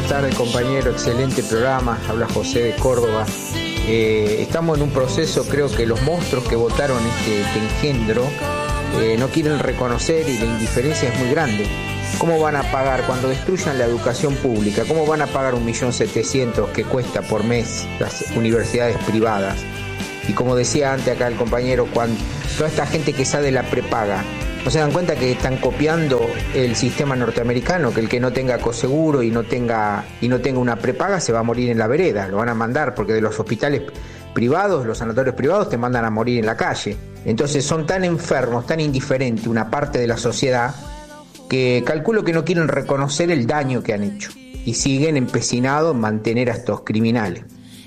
Buenas tardes, compañero, excelente programa, habla José de Córdoba. Estamos en un proceso, creo que los monstruos que votaron este engendro no quieren reconocer y la indiferencia es muy grande. ¿Cómo van a pagar cuando destruyan la educación pública? ¿Cómo van a pagar 1.700.000 que cuesta por mes las universidades privadas? Y como decía antes acá el compañero, cuando toda esta gente que sale de la prepaga, ¿no se dan cuenta que están copiando el sistema norteamericano? Que el que no tenga coseguro y no tenga una prepaga se va a morir en la vereda, lo van a mandar, porque de los hospitales privados, los sanatorios privados te mandan a morir en la calle. Entonces son tan enfermos, tan indiferentes una parte de la sociedad, que calculo que no quieren reconocer el daño que han hecho y siguen empecinados en mantener a estos criminales.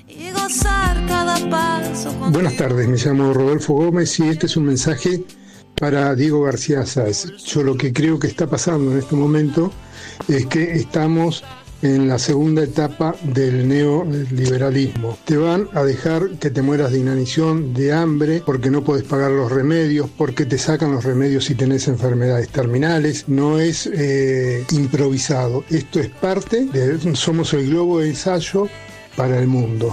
Buenas tardes, me llamo Rodolfo Gómez y este es un mensaje para Diego García Sáez. Yo lo que creo que está pasando en este momento es que estamos en la segunda etapa del neoliberalismo. Te van a dejar que te mueras de inanición, de hambre, porque no podés pagar los remedios, porque te sacan los remedios si tenés enfermedades terminales. No es improvisado. Esto es parte de Somos el globo de ensayo para el mundo.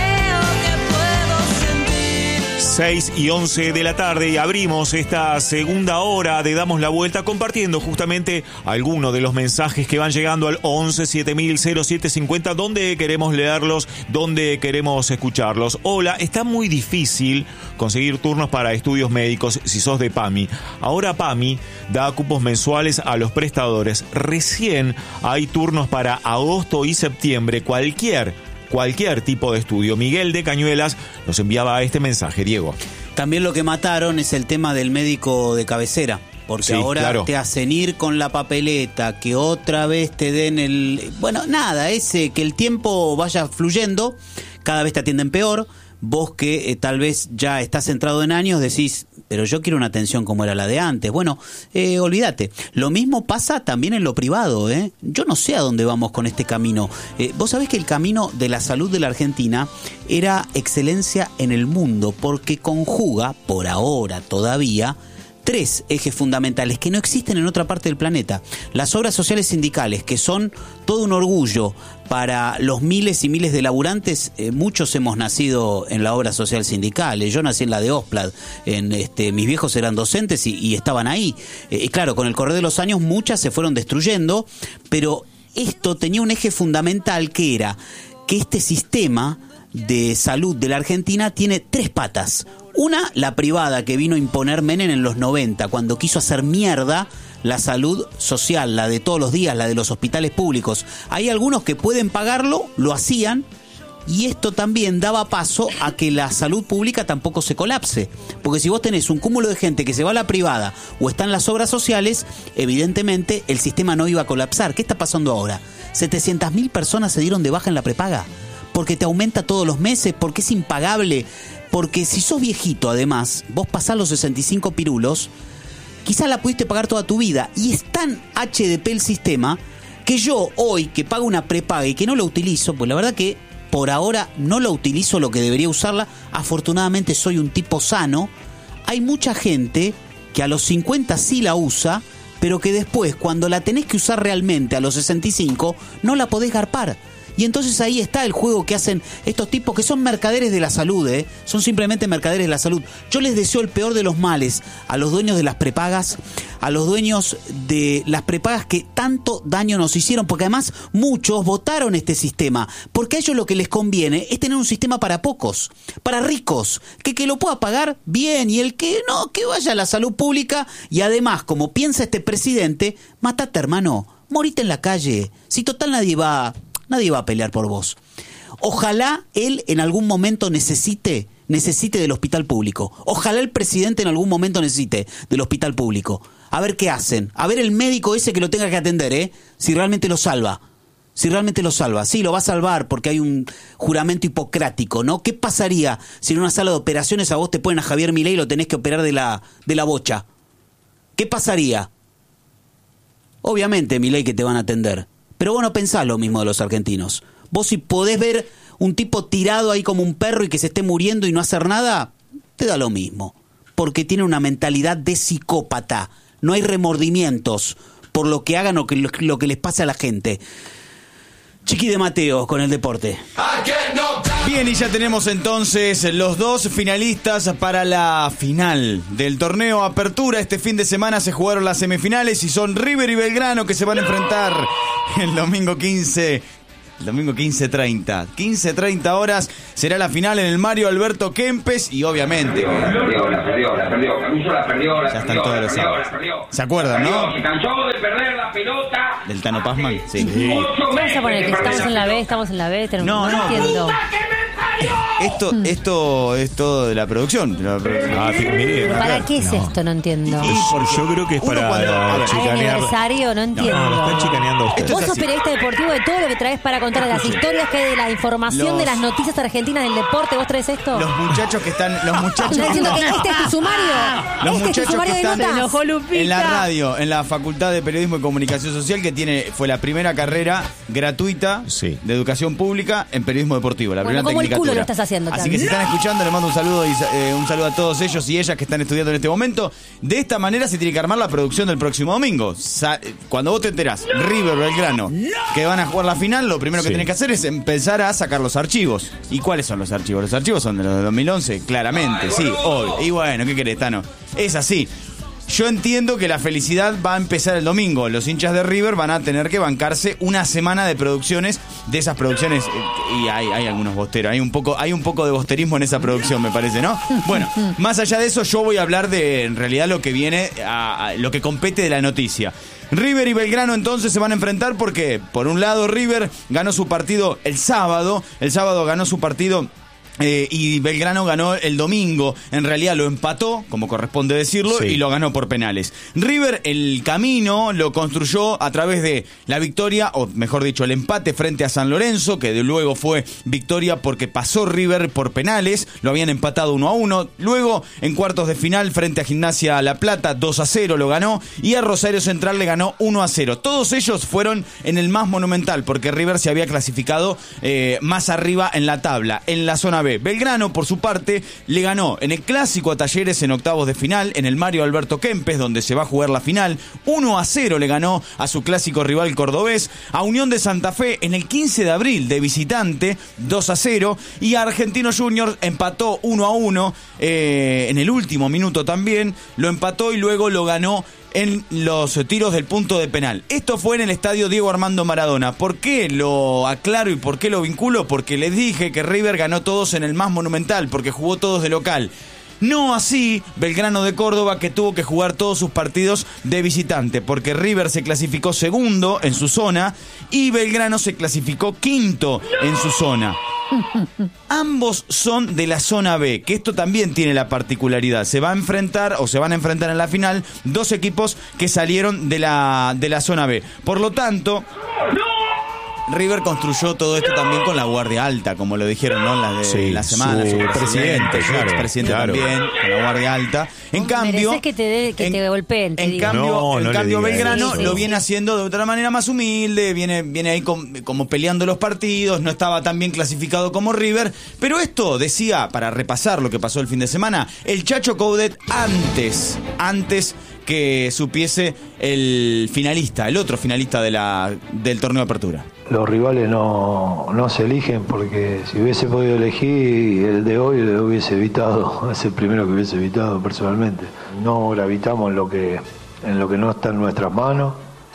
6:11 de la tarde y abrimos esta segunda hora de Damos la Vuelta compartiendo justamente algunos de los mensajes que van llegando al 11 7000 0750, donde queremos leerlos, donde queremos escucharlos. Hola, está muy difícil conseguir turnos para estudios médicos si sos de PAMI. Ahora PAMI da cupos mensuales a los prestadores. Recién hay turnos para agosto y septiembre, cualquier tipo de estudio. Miguel de Cañuelas nos enviaba este mensaje. Diego. También lo que mataron es el tema del médico de cabecera, porque sí, ahora claro, te hacen ir con la papeleta, que otra vez te den el... Bueno, nada, que el tiempo vaya fluyendo, cada vez te atienden peor. Vos que tal vez ya estás centrado en años decís, pero yo quiero una atención como era la de antes. Bueno, olvídate. Lo mismo pasa también en lo privado, ¿eh? Yo no sé a dónde vamos con este camino. Vos sabés que el camino de la salud de la Argentina era excelencia en el mundo, porque conjuga, por ahora todavía, 3 ejes fundamentales que no existen en otra parte del planeta. Las obras sociales sindicales, que son todo un orgullo para los miles y miles de laburantes. Muchos hemos nacido en la obra social sindical. Yo nací en la de Osplad. Mis viejos eran docentes y estaban ahí. Y claro, con el correr de los años muchas se fueron destruyendo, pero esto tenía un eje fundamental, que era que este sistema de salud de la Argentina tiene 3 patas. Una, la privada, que vino a imponer Menem en los 90, cuando quiso hacer mierda la salud social, la de todos los días, la de los hospitales públicos. Hay algunos que pueden pagarlo, lo hacían, y esto también daba paso a que la salud pública tampoco se colapse. Porque si vos tenés un cúmulo de gente que se va a la privada o está en las obras sociales, evidentemente el sistema no iba a colapsar. ¿Qué está pasando ahora? 700.000 personas se dieron de baja en la prepaga, porque te aumenta todos los meses, porque es impagable. Porque si sos viejito, además, vos pasás los 65 pirulos, quizás la pudiste pagar toda tu vida. Y es tan HDP el sistema que yo hoy, que pago una prepaga y que no lo utilizo, pues la verdad que por ahora no lo utilizo lo que debería usarla. Afortunadamente soy un tipo sano. Hay mucha gente que a los 50 sí la usa, pero que después, cuando la tenés que usar realmente a los 65, no la podés garpar. Y entonces ahí está el juego que hacen estos tipos que son mercaderes de la salud, son simplemente mercaderes de la salud. Yo les deseo el peor de los males a los dueños de las prepagas, a los dueños de las prepagas que tanto daño nos hicieron, porque además muchos votaron este sistema, porque a ellos lo que les conviene es tener un sistema para pocos, para ricos, que lo pueda pagar bien, y el que no, que vaya a la salud pública. Y además, como piensa este presidente, matate, hermano, morite en la calle, si total nadie va a pelear por vos. Ojalá él en algún momento necesite del hospital público. Ojalá el presidente en algún momento necesite del hospital público. A ver qué hacen. A ver el médico ese que lo tenga que atender, si realmente lo salva. Si realmente lo salva. Sí, lo va a salvar porque hay un juramento hipocrático, ¿no? ¿Qué pasaría si en una sala de operaciones a vos te ponen a Javier Milei y lo tenés que operar de la bocha? ¿Qué pasaría? Obviamente, Milei, que te van a atender. Pero vos no pensás lo mismo de los argentinos. Vos, si podés ver un tipo tirado ahí como un perro y que se esté muriendo y no hacer nada, te da lo mismo. Porque tiene una mentalidad de psicópata. No hay remordimientos por lo que hagan o lo que les pase a la gente. Chiqui de Mateos con el deporte. Bien, y ya tenemos entonces los 2 finalistas para la final del torneo Apertura. Este fin de semana se jugaron las semifinales y son River y Belgrano que se van a enfrentar el domingo 15:30. 15:30 horas será la final en el Mario Alberto Kempes y obviamente... La perdió. Caruso la perdió. Ya están todos los sábados. Se acuerdan, ¿no? Se cansó de perder la pelota. ¿Del Tano Pazman? Sí. Vamos a poner que estamos en la B, no entiendo. Esto es todo de la producción. ¿Para qué es esto? No entiendo. Yo creo que es para chicanear. ¿Aniversario? No entiendo. No, están chicaneando a ustedes. Vos sos periodista deportivo de todo lo que traes para contar de las historias que hay de la información de las noticias argentinas del deporte. ¿Vos traes esto? Los muchachos que están... ¿Estás diciendo que este es tu sumario? Los muchachos que están en la radio, en la Facultad de Periodismo y Comunicación Social, que fue la primera carrera gratuita de educación pública en periodismo deportivo. La primera tecnicatura. Lo estás haciendo, así que si están escuchando, les mando un saludo a todos ellos y ellas que están estudiando en este momento. De esta manera se tiene que armar la producción del próximo domingo. Cuando vos te enterás, River, Belgrano, que van a jugar la final, lo primero que tenés que hacer es empezar a sacar los archivos. ¿Y cuáles son los archivos? Los archivos son de los de 2011, claramente, sí, hoy. Y bueno, ¿qué querés, Tano? Es así. Yo entiendo que la felicidad va a empezar el domingo. Los hinchas de River van a tener que bancarse una semana de producciones, de esas producciones, y hay algunos bosteros, hay un poco de bosterismo en esa producción, me parece, ¿no? Bueno, más allá de eso, yo voy a hablar de, en realidad, lo que viene, a lo que compete de la noticia. River y Belgrano entonces se van a enfrentar porque, por un lado, River ganó su partido el sábado ganó su partido... y Belgrano ganó el domingo. En realidad lo empató, como corresponde decirlo, y lo ganó por penales. River el camino lo construyó a través de la victoria, o mejor dicho, el empate frente a San Lorenzo, que de luego fue victoria porque pasó River por penales. Lo habían empatado 1-1. Luego, en cuartos de final, frente a Gimnasia La Plata, 2-0 lo ganó. Y a Rosario Central le ganó 1-0. Todos ellos fueron en el más monumental, porque River se había clasificado más arriba en la tabla, en la zona B. Belgrano, por su parte, le ganó en el clásico a Talleres en octavos de final, en el Mario Alberto Kempes, donde se va a jugar la final. 1-0 le ganó a su clásico rival cordobés. A Unión de Santa Fe en el 15 de abril de visitante, 2-0. Y a Argentino Juniors empató 1-1 en el último minuto también. Lo empató y luego lo ganó en los tiros del punto de penal. Esto fue en el estadio Diego Armando Maradona. ¿Por qué lo aclaro y por qué lo vinculo? Porque les dije que River ganó todos en el más monumental, porque jugó todos de local. No así Belgrano de Córdoba, que tuvo que jugar todos sus partidos de visitante, porque River se clasificó segundo en su zona y Belgrano se clasificó quinto en su zona. Ambos son de la zona B, que esto también tiene la particularidad. Se van a enfrentar en la final dos equipos que salieron de la zona B. Por lo tanto, River construyó todo esto también con la guardia alta, como lo dijeron, ¿no? La semana, su presidente, expresidente también, con la guardia alta. En cambio, que te golpeen. En cambio Belgrano lo viene haciendo de otra manera más humilde, viene ahí como peleando los partidos, no estaba tan bien clasificado como River, pero esto decía, para repasar lo que pasó el fin de semana, el Chacho Coudet antes que supiese el otro finalista del torneo de apertura. Los rivales no se eligen, porque si hubiese podido elegir el de hoy lo hubiese evitado, es el primero que hubiese evitado personalmente. No gravitamos en lo que no está en nuestras manos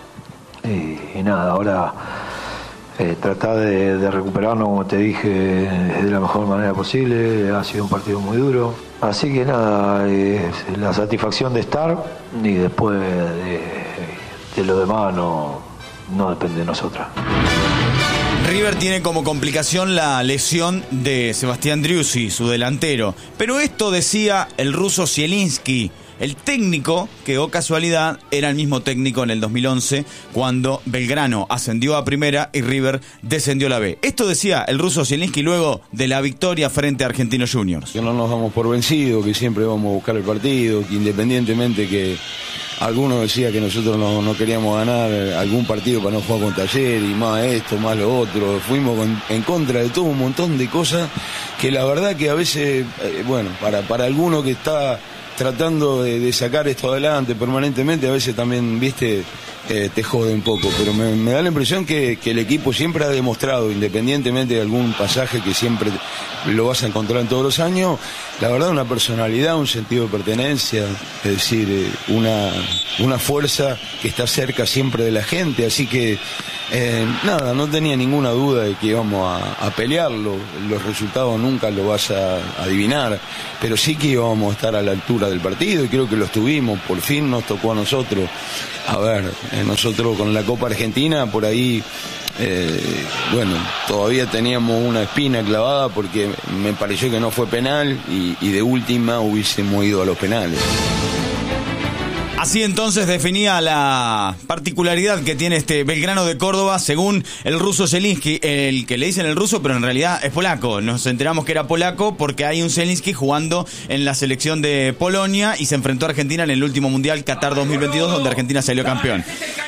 y nada, ahora tratar de recuperarnos, como te dije, de la mejor manera posible. Ha sido un partido muy duro, así que nada, la satisfacción de estar y después de lo demás no depende de nosotros. River tiene como complicación la lesión de Sebastián Driussi, su delantero. Pero esto decía el ruso Zielinski, el técnico que, oh casualidad, era el mismo técnico en el 2011, cuando Belgrano ascendió a primera y River descendió a la B. Esto decía el ruso Zielinski luego de la victoria frente a Argentinos Juniors. Que no nos damos por vencidos, que siempre vamos a buscar el partido, que independientemente que algunos decían que nosotros no queríamos ganar algún partido para no jugar con Talleres, y más esto, más lo otro. Fuimos en contra de todo un montón de cosas que la verdad que a veces, para alguno que está tratando de sacar esto adelante permanentemente. A veces también, viste, te jode un poco, pero me da la impresión que el equipo siempre ha demostrado, independientemente de algún pasaje que siempre lo vas a encontrar en todos los años, la verdad, una personalidad, un sentido de pertenencia, es decir, una fuerza que está cerca siempre de la gente, así que nada, no tenía ninguna duda de que íbamos a pelearlo. Los resultados nunca lo vas a adivinar, pero sí que íbamos a estar a la altura del partido y creo que lo estuvimos. Por fin nos tocó a nosotros. A ver, nosotros con la Copa Argentina por ahí, bueno, todavía teníamos una espina clavada porque me pareció que no fue penal y de última hubiésemos ido a los penales. Así entonces definía la particularidad que tiene este Belgrano de Córdoba, según el ruso Zielinski, el que le dicen el ruso, pero en realidad es polaco. Nos enteramos que era polaco porque hay un Zielinski jugando en la selección de Polonia y se enfrentó a Argentina en el último Mundial Qatar 2022, donde Argentina salió campeón.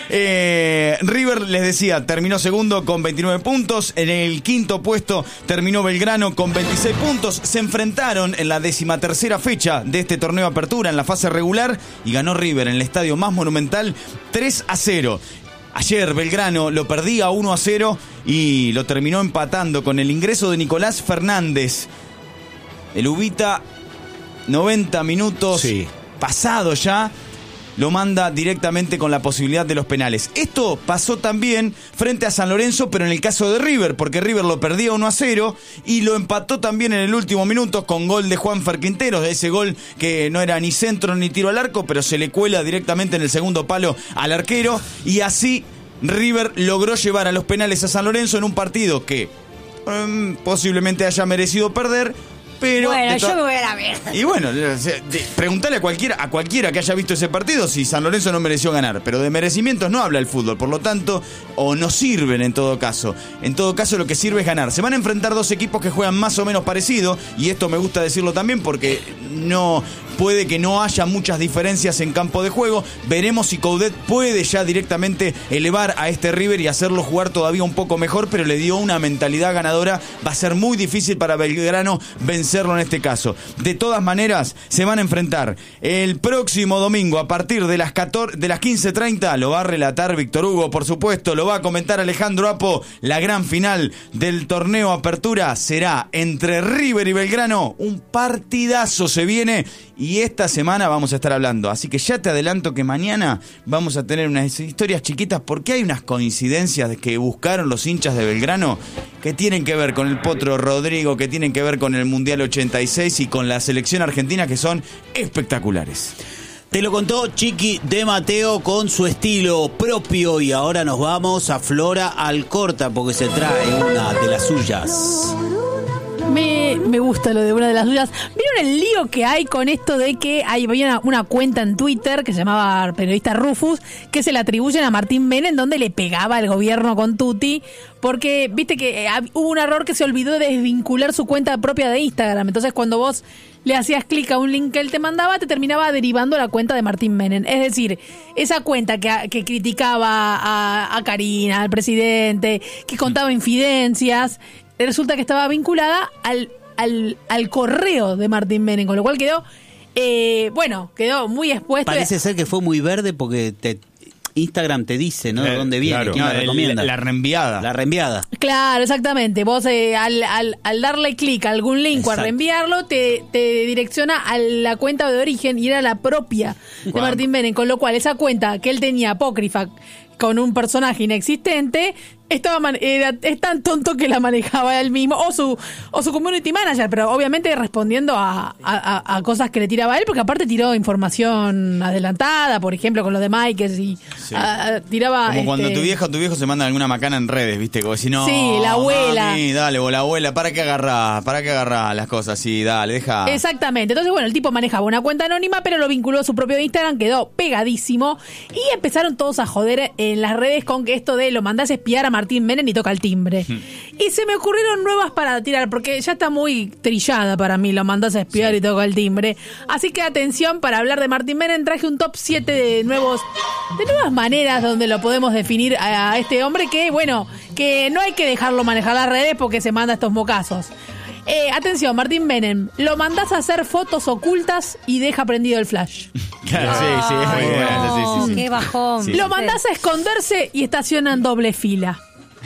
River, les decía, terminó segundo con 29 puntos. En el quinto puesto terminó Belgrano con 26 puntos. Se enfrentaron en la 13ª fecha de este torneo Apertura en la fase regular y ganó River en el estadio más monumental 3-0. Ayer Belgrano lo perdía 1-0 y lo terminó empatando con el ingreso de Nicolás Fernández. El Ubita, 90 minutos pasado ya, lo manda directamente con la posibilidad de los penales. Esto pasó también frente a San Lorenzo, pero en el caso de River, porque River lo perdía 1-0 y lo empató también en el último minuto con gol de Juanfer Quinteros, ese gol que no era ni centro ni tiro al arco, pero se le cuela directamente en el segundo palo al arquero, y así River logró llevar a los penales a San Lorenzo en un partido que posiblemente haya merecido perder. Pero bueno, yo me voy a la mierda. Y bueno, preguntale a cualquiera que haya visto ese partido si San Lorenzo no mereció ganar. Pero de merecimientos no habla el fútbol, por lo tanto, o no sirven en todo caso. En todo caso, lo que sirve es ganar. Se van a enfrentar dos equipos que juegan más o menos parecido, y esto me gusta decirlo también porque no puede que no haya muchas diferencias en campo de juego. Veremos si Coudet puede ya directamente elevar a este River y hacerlo jugar todavía un poco mejor, pero le dio una mentalidad ganadora. Va a ser muy difícil para Belgrano vencerlo en este caso. De todas maneras, se van a enfrentar el próximo domingo a partir de las 15:30. Lo va a relatar Víctor Hugo, por supuesto, lo va a comentar Alejandro Apo. La gran final del torneo Apertura será entre River y Belgrano. Un partidazo se viene y esta semana vamos a estar hablando. Así que ya te adelanto que mañana vamos a tener unas historias chiquitas, porque hay unas coincidencias que buscaron los hinchas de Belgrano que tienen que ver con el Potro Rodrigo, que tienen que ver con el Mundial 86 y con la selección argentina, que son espectaculares. Te lo contó Chiqui de Mateo con su estilo propio, y ahora nos vamos a Flora Alcorta porque se trae una de las suyas. Me gusta lo de una de las suyas. ¿Vieron el lío que hay con esto de que había una cuenta en Twitter que se llamaba Periodista Rufus, que se le atribuyen a Martín Menem, donde le pegaba al gobierno con Tuti? Porque viste que hubo un error, que se olvidó de desvincular su cuenta propia de Instagram. Entonces cuando vos le hacías clic a un link que él te mandaba, te terminaba derivando a la cuenta de Martín Menem. Es decir, esa cuenta que criticaba a Karina, al presidente, que contaba infidencias, resulta que estaba vinculada al correo de Martín Menem, con lo cual quedó muy expuesto. Parece ser que fue muy verde porque Instagram te dice, ¿no? De dónde viene, quién la recomienda. La reenviada. La reenviada. Claro, exactamente. Vos al darle clic a algún link o a reenviarlo, te direcciona a la cuenta de origen, y era la propia de Martín Menem, con lo cual esa cuenta que él tenía apócrifa con un personaje inexistente, es tan tonto que la manejaba él mismo, o su community manager, pero obviamente respondiendo a cosas que le tiraba él, porque aparte tiró información adelantada, por ejemplo con lo de Mikes, y tiraba como cuando tu vieja o tu viejo se mandan alguna macana en redes, viste, como si no, sí, la abuela, mami, dale, vos la abuela, ¿para qué agarrás las cosas? Sí, dale, deja. Exactamente. Entonces, bueno, el tipo manejaba una cuenta anónima, pero lo vinculó a su propio Instagram, quedó pegadísimo, y empezaron todos a joder en las redes con que esto de lo mandás espiar a Martín Menem y toca el timbre. Y se me ocurrieron nuevas para tirar, porque ya está muy trillada para mí, lo mandás a espiar y toca el timbre. Así que atención, para hablar de Martín Menem traje un top 7 de nuevas maneras donde lo podemos definir a este hombre, que bueno, que no hay que dejarlo manejar las redes porque se manda estos mocazos. Atención, Martín Menem. Lo mandás a hacer fotos ocultas y deja prendido el flash. Claro, sí, es muy bueno. Sí. Qué bajón. Sí. Lo mandás a esconderse y estaciona en doble fila.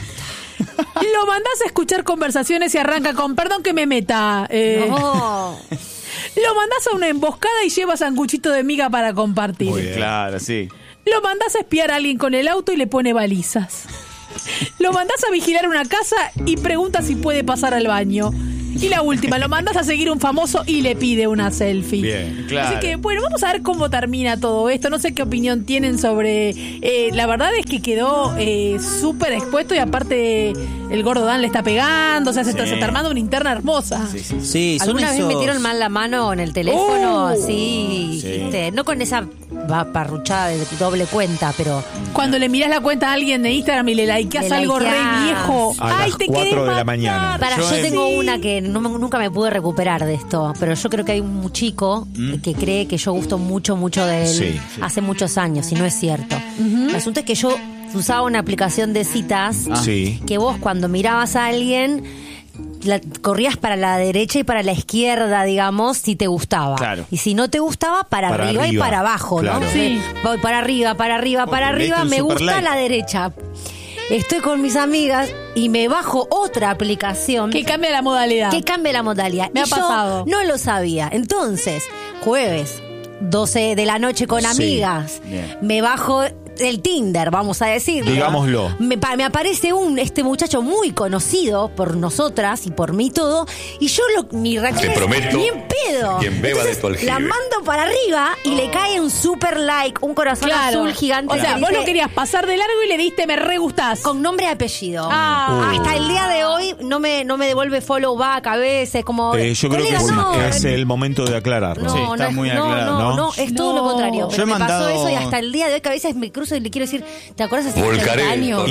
Lo mandás a escuchar conversaciones y arranca con perdón que me meta. No. Lo mandás a una emboscada y lleva sanguchito de miga para compartir. Muy bien. Claro, sí. Lo mandás a espiar a alguien con el auto y le pone balizas. Lo mandás a vigilar una casa y pregunta si puede pasar al baño. Y la última, lo mandás a seguir un famoso y le pide una selfie. Bien, claro. Así que, bueno, vamos a ver cómo termina todo esto. No sé qué opinión tienen sobre... la verdad es que quedó súper expuesto y aparte el gordo Dan le está pegando. O sea, se está armando una interna hermosa. Sí, ¿alguna vez metieron mal la mano en el teléfono? Así, ¿viste? No con esa parruchada de doble cuenta, pero... Cuando le mirás la cuenta a alguien de Instagram y le likeás algo re viejo. A las 4 de la mañana. Yo tengo una que nunca me pude recuperar de esto, pero yo creo que hay un chico que cree que yo gusto mucho de él hace muchos años y no es cierto. El asunto es que yo usaba una aplicación de citas que vos cuando mirabas a alguien corrías para la derecha y para la izquierda, digamos, si te gustaba. Claro. Y si no te gustaba, para arriba y para abajo, claro. ¿no? Sí. Voy para arriba, me gusta a la derecha. Estoy con mis amigas y me bajo otra aplicación. Que cambia la modalidad. Me ha pasado. Yo no lo sabía. Entonces, jueves, 12 de la noche con amigas. Me bajo el Tinder, vamos a decirlo. Digámoslo. Me aparece este muchacho muy conocido por nosotras y por mí todo. Y yo mi reacción te prometo, bien pedo. Quien beba de tu aljibe. La mando para arriba y le cae un super like, un corazón azul gigante. O sea, vos lo querías pasar de largo y le diste me re gustás. Con nombre y apellido. Hasta el día de hoy no me devuelve follow back a veces. Como, yo creo que es el momento de aclararlo. No, está muy aclarado. No, es todo lo contrario. Pero me pasó eso y hasta el día de hoy que a veces me cruzo y le quiero decir, ¿te acuerdas hace 30 años?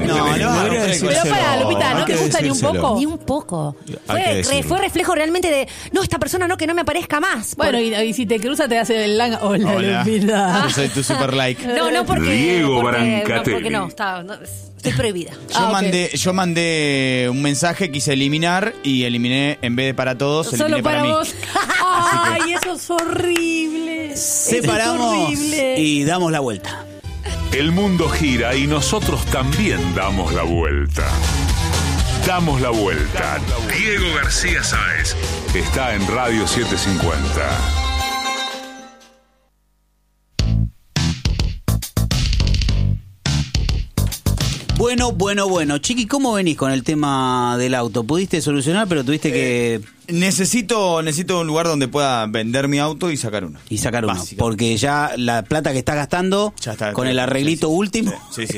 Pero para, Lupita, ¿no te gusta ni un poco? Ni un poco. Fue reflejo realmente de, no, esta persona no, que no me aparezca más. Bueno, y si te cruza te hace el langa. Hola, Lupita. Yo soy tu super like. No, porque... Diego Brancatelli. Porque no, estoy prohibida. Yo mandé un mensaje, quise eliminar y eliminé, en vez de para todos, eliminé solo para mí. vos. Ay, eso es horrible. Separamos y damos la vuelta. El mundo gira y nosotros también damos la vuelta. Damos la vuelta. Diego García Sáez está en Radio 750. Bueno. Chiqui, ¿cómo venís con el tema del auto? ¿Pudiste solucionar, pero tuviste que...? Necesito un lugar donde pueda vender mi auto y sacar uno. Porque ya la plata que estás gastando con el arreglito último,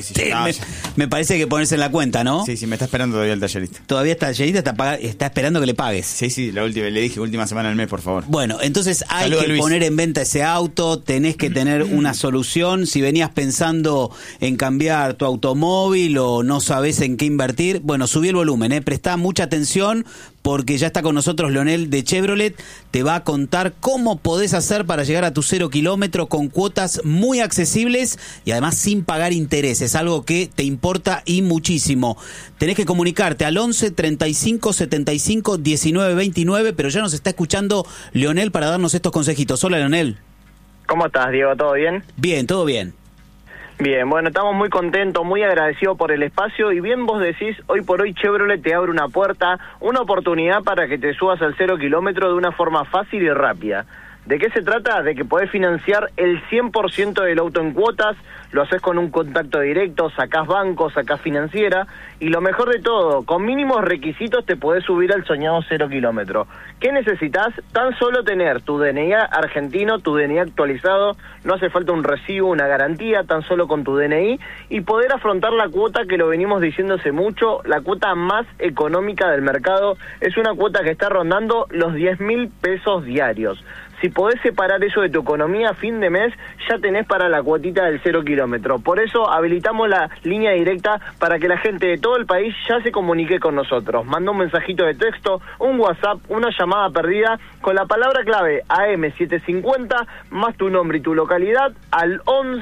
me parece que ponerse en la cuenta, ¿no? Sí, me está esperando todavía el tallerista. Todavía está el tallerista, está esperando que le pagues. Sí, la última, le dije última semana del mes, por favor. Bueno, entonces hay que poner en venta ese auto, tenés que tener una solución. Si venías pensando en cambiar tu automóvil o no sabés en qué invertir, bueno, subí el volumen, prestá mucha atención porque ya está con nosotros Leonel de Chevrolet, te va a contar cómo podés hacer para llegar a tu 0 kilómetro con cuotas muy accesibles y además sin pagar intereses, algo que te importa y muchísimo. Tenés que comunicarte al 11 35 75 19 29, pero ya nos está escuchando Leonel para darnos estos consejitos. Hola, Leonel. ¿Cómo estás, Diego? ¿Todo bien? Bien, todo bien. Bien, bueno, estamos muy contentos, muy agradecidos por el espacio y bien vos decís, hoy por hoy Chevrolet te abre una puerta, una oportunidad para que te subas al 0 kilómetro de una forma fácil y rápida. ¿De qué se trata? De que podés financiar el 100% del auto en cuotas, lo haces con un contacto directo, sacás banco, sacás financiera, y lo mejor de todo, con mínimos requisitos te podés subir al soñado 0 kilómetro. ¿Qué necesitas? Tan solo tener tu DNI argentino, tu DNI actualizado, no hace falta un recibo, una garantía, tan solo con tu DNI, y poder afrontar la cuota que lo venimos diciendo hace mucho, la cuota más económica del mercado, es una cuota que está rondando los 10.000 pesos diarios. Si podés separar eso de tu economía a fin de mes, ya tenés para la cuotita del 0 kilómetro. Por eso habilitamos la línea directa para que la gente de todo el país ya se comunique con nosotros. Manda un mensajito de texto, un WhatsApp, una llamada perdida con la palabra clave AM750 más tu nombre y tu localidad al 11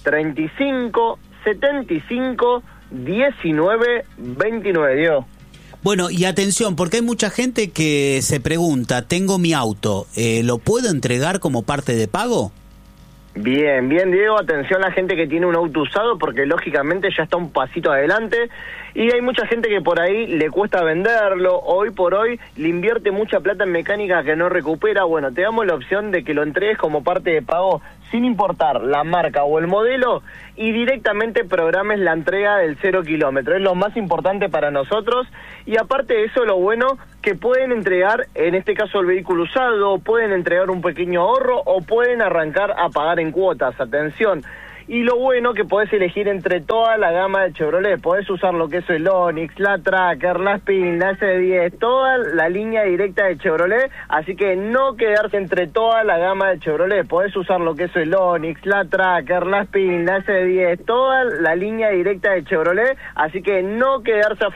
35 75 19 29. Dios. Bueno, y atención, porque hay mucha gente que se pregunta, tengo mi auto, ¿lo puedo entregar como parte de pago? Bien, Diego, atención a la gente que tiene un auto usado porque lógicamente ya está un pasito adelante y hay mucha gente que por ahí le cuesta venderlo, hoy por hoy le invierte mucha plata en mecánica que no recupera. Bueno, te damos la opción de que lo entregues como parte de pago sin importar la marca o el modelo y directamente programes la entrega del 0 kilómetro. Es lo más importante para nosotros y aparte de eso, lo bueno que pueden entregar, en este caso el vehículo usado, pueden entregar un pequeño ahorro o pueden arrancar a pagar en cuotas. Atención. Y lo bueno que podés elegir entre toda la gama de Chevrolet, podés usar lo que es el Onix, la Tracker, la Spin, la S10, toda la línea directa de Chevrolet, así que no quedarse entre toda la gama de Chevrolet, podés usar lo que es el Onix, la Tracker, la Spin, la S10, toda la línea directa de Chevrolet, así que no quedarse afuera.